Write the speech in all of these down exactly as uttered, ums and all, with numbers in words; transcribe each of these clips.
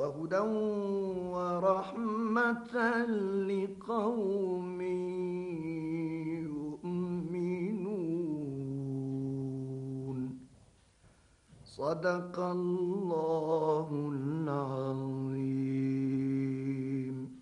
وهدى ورحمة لقوم يؤمنون. صدق الله العظيم.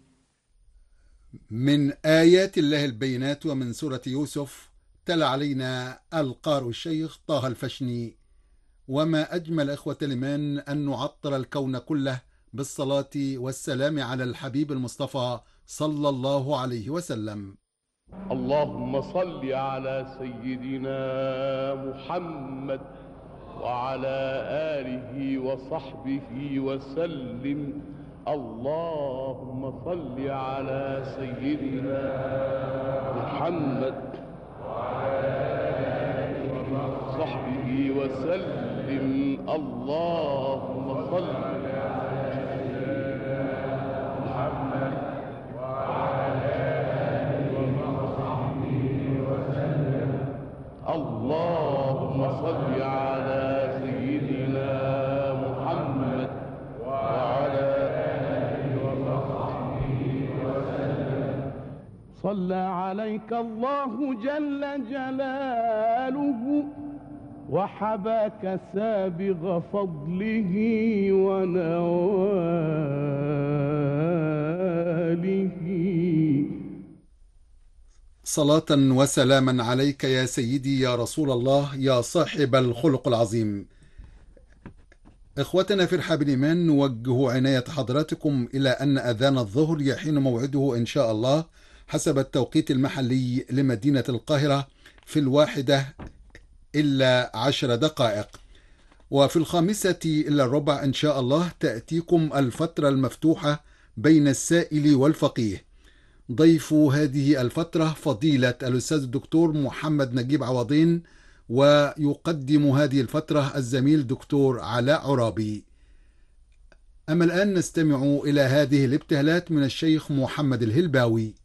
من آيات الله البينات ومن سورة يوسف. تلا علينا القارئ الشيخ طه الفشني. وما أجمل إخوة الإيمان أن نعطر الكون كله بالصلاة والسلام على الحبيب المصطفى صلى الله عليه وسلم. اللهم صل على سيدنا محمد وعلى آله وصحبه وسلم. اللهم صل على سيدنا محمد وعلى آله وصحبه وسلم. اللهم صل على سيدنا محمد وعلى آله وصحبه وسلم. اللهم صل على سيدنا محمد وعلى آله وصحبه وسلم. صلى عليك الله جل جلاله وحباك سابغ فضله ونواله. صلاة وسلاما عليك يا سيدي يا رسول الله يا صاحب الخلق العظيم. إخوتنا في رحاب الإيمان، نوجه عناية حضراتكم إلى أن أذان الظهر يحين موعده إن شاء الله حسب التوقيت المحلي لمدينة القاهرة في الواحدة إلا عشر دقائق، وفي الخامسة إلا الربع إن شاء الله تأتيكم الفترة المفتوحة بين السائل والفقيه. ضيف هذه الفترة فضيلة الأستاذ الدكتور محمد نجيب عوضين، ويقدم هذه الفترة الزميل دكتور علاء عرابي. أما الآن نستمع إلى هذه الابتهالات من الشيخ محمد الهلباوي.